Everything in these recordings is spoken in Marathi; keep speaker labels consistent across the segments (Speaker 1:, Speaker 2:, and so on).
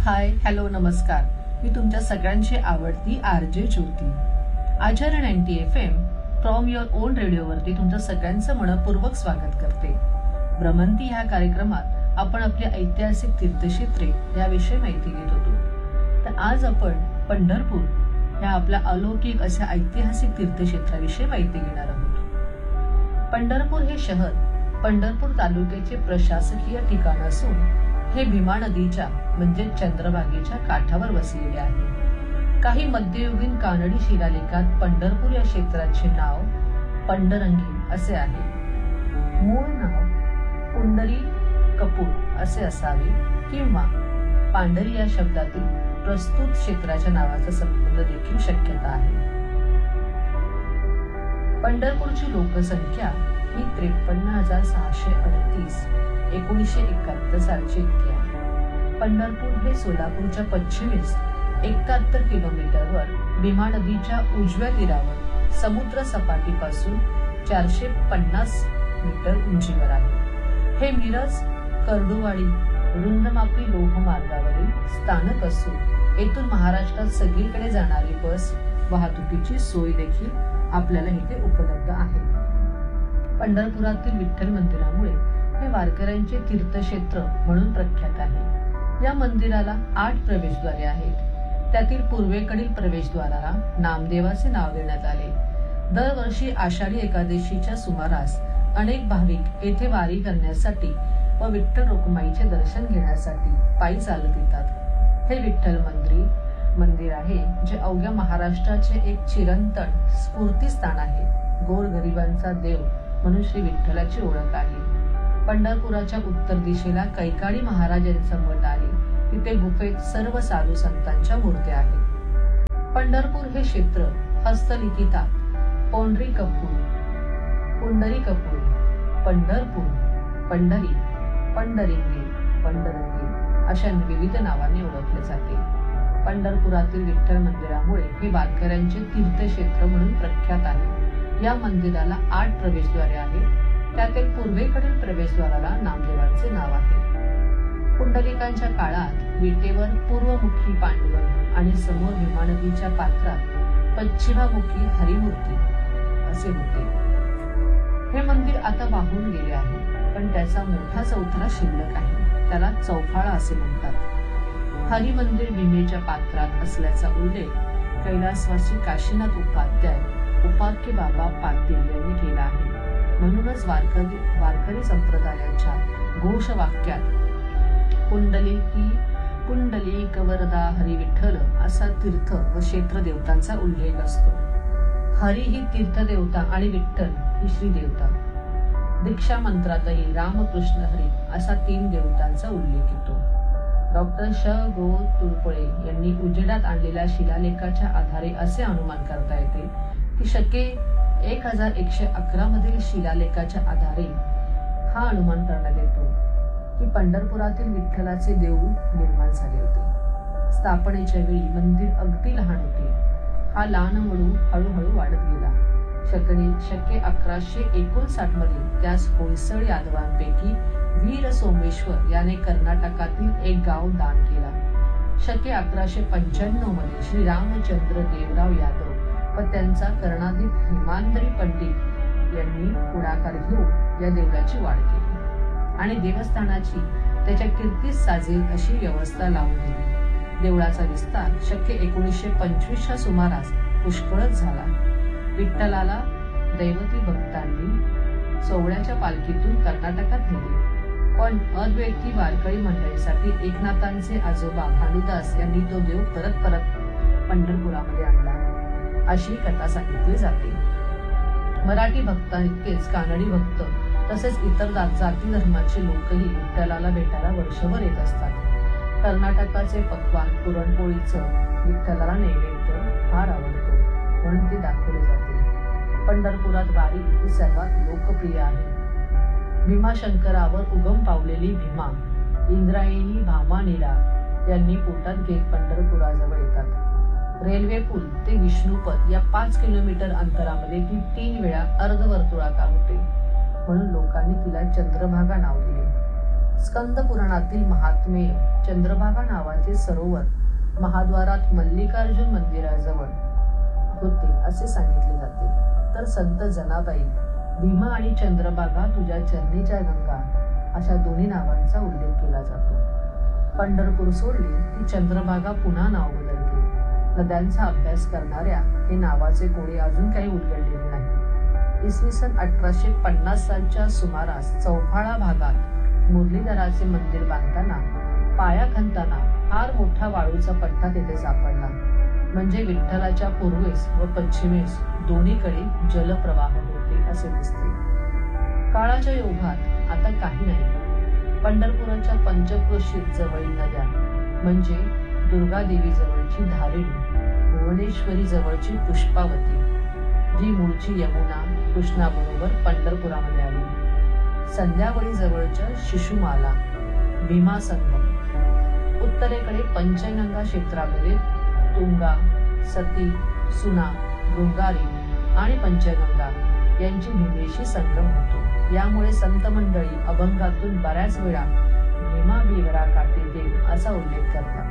Speaker 1: हाय हॅलो नमस्कार. मी तुमच्या सगळ्यांची आवडती RJ Jyoti. Acharya 90 FM from your on रेडिओवरती तुमचं सगळ्यांचं मनपूर्वक स्वागत करते. भ्रमंती ह्या कार्यक्रमात आपण आपली ऐतिहासिक तीर्थक्षेत्रे याविषयी माहिती घेत होतो. तर आज आपण पंढरपूर ह्या आपल्या अलौकिक अशा ऐतिहासिक तीर्थक्षेत्राविषयी माहिती घेणार आहोत. पंढरपूर हे शहर पंढरपूर तालुक्याचे प्रशासकीय ठिकाण असून हे भीमा नदीच्या म्हणजे चंद्रभागेच्या काठावर वसलेले आहे. काही मध्ययुगीन कानडी शिलालेखात पंढरपूर या क्षेत्राचे नाव पंडरंगी असे आहे. मूळ नाव पुंडरी कपूर असे असावे किंवा पांढरी या शब्दातील प्रस्तुत क्षेत्राच्या नावाचा संबंध देखील शक्यता आहे. पंढरपूरची लोकसंख्या ही 53,638 1971 सालची इतकी आहे. पंढरपूर हे सोलापूरच्या पश्चिमेस 71 किलोमीटरवर भीमा नदीच्या उजव्या तीरावर समुद्र सपाटीपासून 450 मीटर उंचीवर आहे. हे मिरज कर्डुवाडी रुंदमापी लोहमार्गावरील स्थानक असून येथून महाराष्ट्रात सगळीकडे जाणारी बस वाहतुकीची सोय देखील आपल्याला इथे उपलब्ध आहे. पंढरपुरातील विठ्ठल मंदिरामुळे हे वारकऱ्यांचे तीर्थक्षेत्र म्हणून प्रख्यात आहे. या मंदिराला 8 प्रवेशद्वारे आहेत. त्यातील पूर्वेकडील प्रवेशद्वाराला नामदेवाचे नाव देण्यात आले. दरवर्षी आषाढी एकादशीच्या सुमारास अनेक भाविक येथे वारी करण्यासाठी व विठ्ठल रखुमाईचे दर्शन घेण्यासाठी पायी चालत येतात. हे विठ्ठल मंदिर आहे जे अवघ्या महाराष्ट्राचे एक चिरंतन स्फूर्तीस्थान आहे. गोरगरिबांचा देव म्हणून श्री विठ्ठलाची ओळख आहे. पंढरपुराच्या उत्तर दिशेला कैकाडी महाराज यांचा मठ आहे. तिथे गुफेत सर्व साधू संतांच्या मूर्त्या आहेत. पंढरपूर हे क्षेत्र हस्तलिखितात पोंढरी कपूर, पुंडरी कपूर, पंढरपूर, पंढरी, पंढरिंगी, पंढरंगी अशा विविध नावाने ओळखले जाते. पंढरपुरातील विठ्ठल मंदिरामुळे हे वारकऱ्यांचे तीर्थक्षेत्र म्हणून प्रख्यात आहे. या मंदिराला 8 प्रवेशद्वारे आहेत. त्यातील पूर्वेकडील प्रवेशद्वाराला नामदेवांचे नाव आहे. पुंडलिकांच्या काळात विटेवर पूर्वमुखी पांडुरंग आणि समोर भीमा नदीच्या पात्रात पश्चिमामुखी हरिमूर्ती असे होते. हे मंदिर आता वाहून गेले आहे, पण त्याचा मोठा चौथरा शिल्लक आहे. त्याला चौफाळा असे म्हणतात. हरिमंदिर भीमेच्या पात्रात असल्याचा उल्लेख कैलासवासी काशीनाथ उपाख्य बाबा पाटील यांनी केला आहे. म्हणूनच वारकरी संप्रदायाच्या घोषवाक्यात पुंडलिक वरदा हरी विठ्ठल असा तीर्थ व क्षेत्र देवतांचा उल्लेख असतो. हरी ही तीर्थदेवता आणि विठ्ठल ही श्री देवता. दीक्षा मंत्रातही रामकृष्ण हरी असा 3 देवतांचा उल्लेख येतो. डॉक्टर गो तुळपुळे यांनी उजेडात आणलेल्या शिलालेखाच्या आधारे असे अनुमान करता येते की शके 1111 मधील शिलालेखाच्या आधारे हा अनुमान करण्यात येतो की पंढरपुरातील विठ्ठलाचे देऊळ निर्माण झाले होते. स्थापनेच्या वेळी मंदिर अगदी लहान होते. हा लहान वळू हळूहळू वाढत गेला. शके 1159 मध्ये त्यास होयसळ यादवांपैकी वीर सोमेश्वर याने कर्नाटकातील एक गाव दान केला. शके 1195 मध्ये श्री रामचंद्र देवराव यादव व त्यांचा कर्णाधिप हेमांद्री पंडित यांनी पुढाकार घेऊन या देवळाची वाढ केली आणि देवस्थानाची त्याच्या कीर्तीस साजेल अशी व्यवस्था लावून दिली. देवळाचा विस्तार शके 1925च्या सुमारास पुष्कळच झाला. विठ्ठलाला दैवती भक्तांनी सोहळ्याच्या पालखीतून कर्नाटकात नेले, पण अद्वैती वारकरी मंडळीसाठी एकनाथांचे आजोबा भानुदास यांनी तो देव परत पंढरपुरामध्ये आणला अशी कथा सांगितली जाते. मराठी भक्तांइतकेच कानडी भक्त तसेच इतर जाती धर्माचे लोकही विठ्ठलाला भेटायला वर्षभर येत असतात. कर्नाटकाचे पक्वान पुरणपोळीचं विठ्ठलाला नैवेद्य फार आवडतो म्हणून ते दाखवले जाते. पंढरपुरात वारी ही सर्वात लोकप्रिय आहे. भीमाशंकरावर उगम पावलेली भीमा इंद्रायणी भामानिरा यांनी पोटात घेत पंढरपुराजवळ येतात. रेल्वे पूल ते विष्णुपद या 5 किलोमीटर अंतरामध्ये ती 3 वेळा अर्धवर्तुळाकार होते, म्हणून लोकांनी तिला चंद्रभागा नाव दिले. स्कंद पुराणातील महात्मेय चंद्रभागा नावाचे सरोवर महाद्वारात मल्लिकार्जुन मंदिराजवळ होते असे सांगितले जाते. तर संत जनाबाई, भीमा आणि चंद्रभागा तुझ्या चरणीच्या गंगा अशा दोन्ही नावांचा उल्लेख केला जातो. पंढरपूर सोडली की चंद्रभागा पुन्हा नाव बदलते. नद्यांचा अभ्यास करणाऱ्या हे नावाचे कोडे अजून काही उलगडलेले नाही. इसवी सन 1850 सालच्या सुमारास चौफाळा भागात मुरलीधराचे मंदिर बांधताना पाया खणताना फार मोठा वाळूचा पट्टा तेथे सापडला. म्हणजे विठ्ठलाच्या पूर्वेस व पश्चिमेस दोन्हीकडे जलप्रवाह होते असे दिसते. काळाच्या योगात आता काही नाही. पंढरपुराच्या पंचक्रोशीत जवळील नद्या म्हणजे दुर्गादेवी जवळची धारिणी, भुवनेश्वरी जवळची पुष्पावती, जी मूळची यमुना कृष्णाबरोबर पंढरपुरामध्ये आली, संध्यावळी जवळच्या शिशुमाला, भीमा संगम, उत्तरेकडे पंचगंगा क्षेत्रामध्ये तुंगा, सती, सुना, गंगारी आणि पंचगंगा यांची भीमेशी संगम होतो. यामुळे संत मंडळी अभंगातून बऱ्याच वेळा भीमा बिवरा काठी देव असा उल्लेख करतात.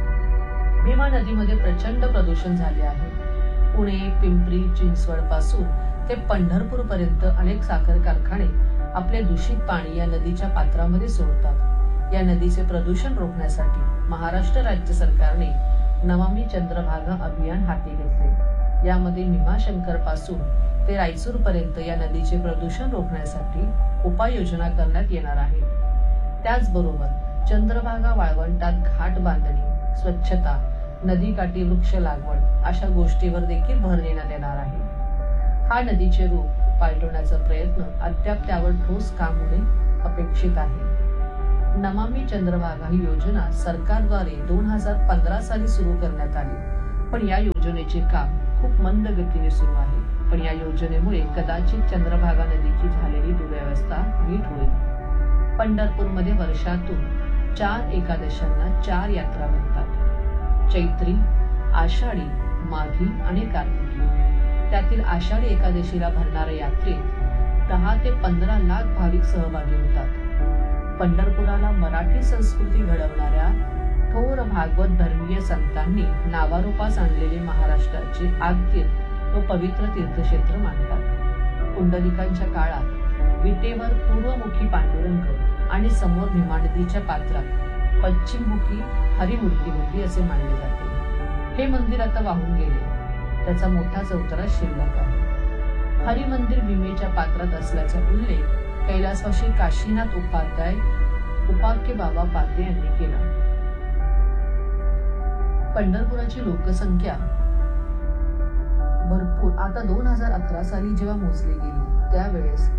Speaker 1: भीमा नदीमध्ये प्रचंड प्रदूषण झाले आहे. पुणे, पिंपरी चिंचवड पासून ते पंढरपूर पर्यंत अनेक साखर कारखाने आपले दूषित पाणी या नदीच्या पात्रामध्ये सोडतात. या नदीचे प्रदूषण रोखण्यासाठी महाराष्ट्र राज्य सरकारने नमामि चंद्रभागा अभियान हाती घेतले. यामध्ये भीमाशंकर पासून ते रायचूर पर्यंत या नदीचे प्रदूषण रोखण्यासाठी उपाययोजना करण्यात येणार आहे. त्याचबरोबर चंद्रभागा वाळवंटात घाट बांधणी, स्वच्छता, नदीकाठी वृक्ष लागवड अशा गोष्टीवर देखील भर देण्यात येणार आहे. हा नदीचे रूप पालटवण्याचा प्रयत्न अद्याप त्यावर ठोस काम होणे अपेक्षित आहे. नमामि चंद्रभागा ही योजना सरकारद्वारे 2015 साली सुरू करण्यात आली. पण या योजनेचे काम खूप मंद गतीने सुरू आहे. पण या योजनेमुळे कदाचित चंद्रभागा नदीची झालेली दुर्व्यवस्था नीट होईल. पंढरपूरमध्ये वर्षातून 4 एकादशांना 4 यात्रा भरतात. चैत्री, आषाढी, माघी आणि कार्तिकी. त्यातील आषाढी एकादशीला भरणाऱ्या यात्रेत 10 ते 15 लाख भाविक सहभागी होतात. पंढरपुराला मराठी संस्कृती घडवणाऱ्या थोर भागवत धर्मीय संतांनी नावारूपास आणलेले महाराष्ट्राचे आद्य व पवित्र तीर्थक्षेत्र मानतात. पुंडलिकांच्या काळात विटेवर पूर्वमुखी पांडुरंग आणि समोर भीमा नदीच्या पात्रात पश्चिममुखी हरिमूर्ती होती असे मानले जाते. हे मंदिर आता वाहून गेले. त्याचा मोठा चौतरा शिल्लक आहे. हरी मंदिर भीमेच्या पात्रात असल्याचा उल्लेख कैलासवासी काशीनाथ उपाक्य बाबा पाते यांनी केला. पंढरपुराची लोकसंख्या भरपूर आता 2011 साली जेव्हा मोजली गेली त्यावेळेस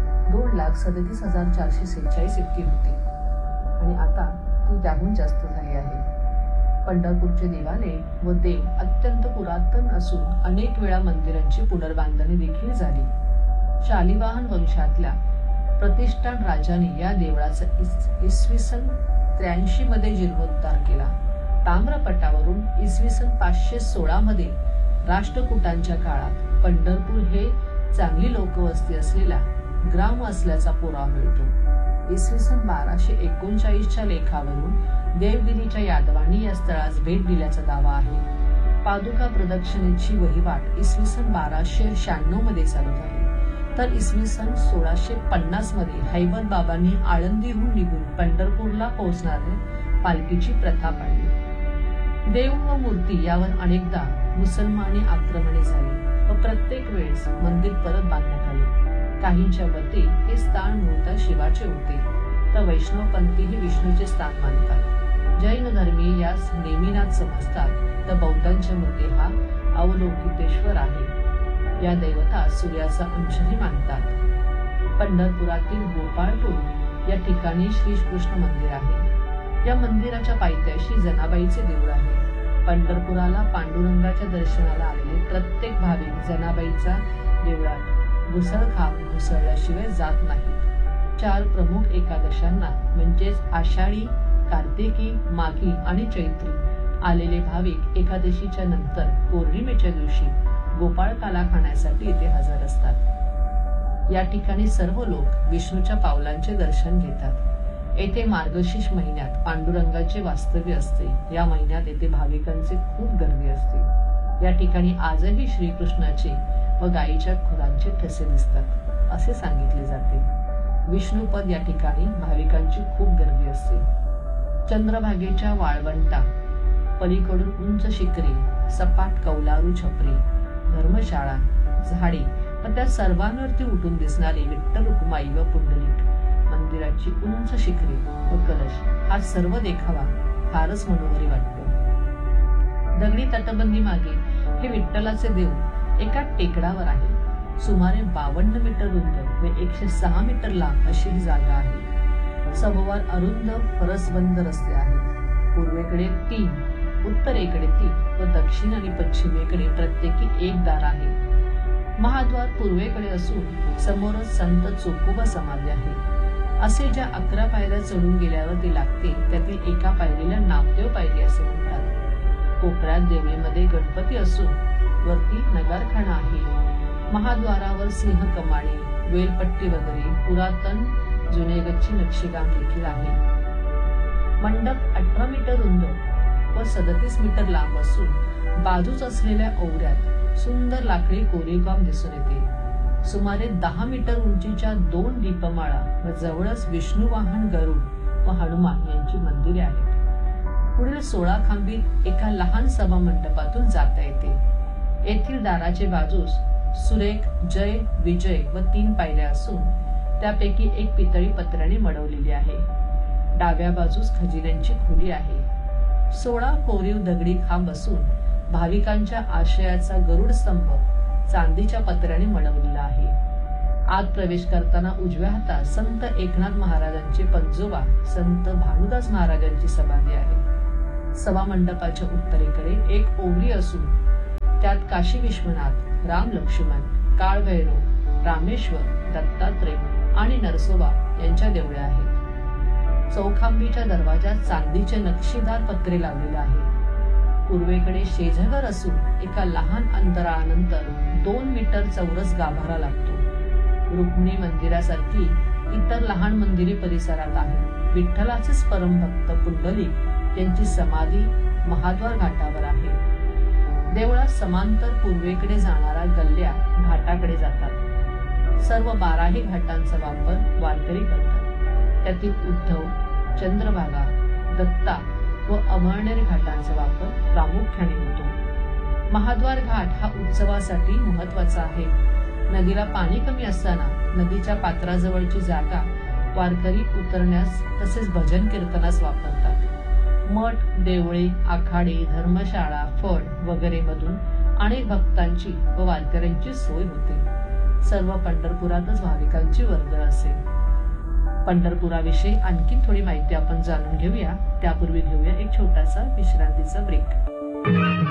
Speaker 1: 2,37,446 इतकी होती आणि आता ती त्याहून जास्त झाली आहे. पंढरपूरचे देवालय व देव अत्यंत पुरातन असून अनेक वेळा मंदिरांची पुनर्बांधणी देखील झाली. शालिवाहन वंशातल्या प्रतिष्ठान राजाने या देवळाचा इसवी सन 83 मध्ये जीर्णोद्धार केला. ताम्रपटावरून इसवी सन 516 मध्ये राष्ट्रकूटांच्या काळात पंढरपूर हे चांगली लोकवस्ती असलेला ग्राम असल्याचा पुरावा मिळतो. इसवी सन 1239च्या लेखावरून देवगिरीच्या यादवांनी या स्थळास भेट दिल्याचा दावा आहे. पादुका प्रदक्षिणेची वहिवाट इसवी सन 1296 मध्ये चालू झाली. तर इसवी सन 1650 मध्ये हैबत बाबांनी आळंदीहून निघून पंढरपूरला पोहोचणारे पालखीची प्रथा पाडली. देव व मूर्ती यावर अनेकदा मुसलमानी आक्रमणे झाली व प्रत्येक वेळेस मंदिर परत बांधण्यात आले. काहींच्या मते हे स्थान मूळतः शिवाचे होते तर वैष्णवपंथी हे विष्णूचे स्थान मानतात. जैन धर्मीय यास नेमिनाथ समजतात तर बौद्धांच्या मते हा अवलोकितेश्वर आहे. या दैवता सूर्याचा अंशही मानतात. पंढरपुरातील गोपाळपूर या ठिकाणी श्रीकृष्ण मंदिर आहे. या मंदिराच्या पायथ्याशी जनाबाईचे देऊळ आहे. पंढरपुराला पांडुरंगाच्या दर्शनाला आलेले प्रत्येक भाविक जनाबाईच्या देवळात घुसळल्याशिवाय जात नाही. 4 प्रमुख एकादशांना म्हणजेच आषाढी, कार्तिकी, माघी आणि चैत्री आलेले भाविक एकादशीच्या नंतर पौर्णिमेच्या दिवशी गोपाळकाला खाण्यासाठी इथे हजर असतात. या ठिकाणी सर्व लोक विष्णूच्या पावलांचे दर्शन घेतात. येथे मार्गशीर्ष महिन्यात पांडुरंगाचे वास्तव्य असते. या महिन्यात येथे भाविकांची खूप गर्दी असते. या ठिकाणी आजही श्रीकृष्णाचे व गायीच्या खुरांचे ठसे दिसतात असे सांगितले जाते. विष्णुपद या ठिकाणी भाविकांची खूप गर्दी असते. चंद्रभागेच्या वाळवंटा पलीकडून उंच शिखरे, सपाट कौलारू छपरी, धर्मशाळा, झाडे व त्या सर्वांवरती उठून दिसणारे विठ्ठल रुक्माई व पुंडलिक, मंदिराची उंच शिखरे व कलश हा सर्व देखावा फारच मनोहरी वाटतो. दगडी तटबंदी मागे हे विठ्ठलाचे देऊळ एका टेकडावर आहे. सुमारे 52 मीटर रुंद व 106 मीटर लांब अशी ही जागा आहे. सभोवार अरुंद फरसबंद रस्ते आहेत. पूर्वेकडे 3, उत्तरेकडे 3 व दक्षिण आणि पश्चिमेकडे प्रत्येकी 1 दार आहे. महाद्वार पूर्वेकडे असून समोरच संत चोखोबा समाधी आहे. असे ज्या 11 पायऱ्या चढून गेल्यावर ते लागते त्यातील एका पायरीला नामदेव पायरी असे म्हणतात. कोपऱ्यात देवळीमध्ये गणपती असून वरती नगारखाना आहे. महाद्वारावर सिंह कमाणी, वेलपट्टी वगैरे पुरातन जुने गच्ची नक्षीकाम देखील आहे. मंडप 18 मीटर रुंद व 37 मीटर लांब असून बाजूच असलेल्या ओवऱ्यात सुंदर लाकडी कोरीवकाम दिसून येते. सुमारे 10 मीटर उंचीच्या 2 दीपमाळा व जवळच विष्णू वाहन गरुड व हनुमान यांची मंदिरे आहेत. पुढील 16 खांबीत एका लहान सभा मंडपातून जाता येते. येथील दाराचे बाजूस सुरेख जय विजय व 3 पायऱ्या असून त्यापैकी एक पितळी पत्र्याने मडवलेली आहे. डाव्या बाजूस खजिन्यांची खोली आहे. 16 कोरीव दगडी खांब असून भाविकांच्या आश्रयाचा गरुड स्तंभ चांदीच्या पत्र्याने मडवलेला आहे. आत प्रवेश करताना उजव्या हातात संत एकनाथ महाराजांचे पंजोबा संत भानुदास महाराजांची समाधी आहे. सभा मंडपाच्या उत्तरेकडे एक ओवरी असून त्यात काशी विश्वनाथ, राम लक्ष्मण, काळभैरव, रामेश्वर, दत्तात्रय आणि नरसोबा यांच्या देवळ्या आहेत. चौखांबीच्या दरवाजात चांदीचे नक्षीदार पत्रे लावलेले आहे. पूर्वेकडे शेजघर असून एका लहान अंतराळानंतर 2 मीटर चौरस गाभारा लागतो. रुक्मिणी मंदिरासारखी इतर लहान मंदिरे परिसरात आहेत. विठ्ठलाचेच परमभक्त पुंडलिक यांची समाधी महाद्वार घाटावर आहे. देवळात समांतर पूर्वेकडे जाणाऱ्या गल्ल्या घाटाकडे जातात. सर्व 12ही घाटांचा वापर वारकरी करतात. त्यातील उद्धव, चंद्रभागा, दत्ता व अमळनेर घाटांचा वापर प्रामुख्याने होतो. महाद्वार घाट हा उत्सवासाठी महत्वाचा आहे. नदीला पाणी कमी असताना नदीच्या पात्राजवळची जागा वारकरी उतरण्यास तसेच भजन कीर्तनास वापरतात. मठ, देवळे, आखाडे, धर्मशाळा, फड वगैरे मधून अनेक भक्तांची व वारकऱ्यांची सोय होते. सर्व पंढरपुरातच भाविकांची वर्दळ असेल. पंढरपुराविषयी आणखी थोडी माहिती आपण जाणून घेऊया. त्यापूर्वी घेऊया एक छोटासा विश्रांतीचा ब्रेक.